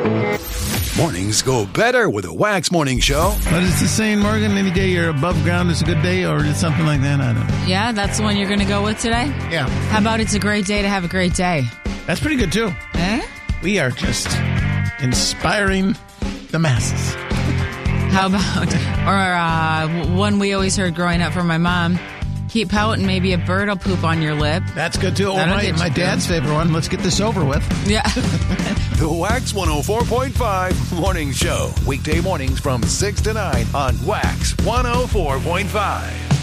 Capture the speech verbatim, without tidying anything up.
Mornings go better with a Wax Morning Show. What is the saying, Morgan? Any day you're above ground is a good day, or is something like that? I don't know. Yeah, that's the one you're going to go with today? Yeah. How about it's a great day to have a great day? That's pretty good, too. Eh? We are just inspiring the masses. How about, or uh, one we always heard growing up from my mom, keep pouting, maybe a bird will poop on your lip. That's good, too. Oh, That'll my, get my you dad's through. favorite one. Let's get this over with. Yeah. The Wax one oh four point five Morning Show. Weekday mornings from six to nine on Wax one oh four point five.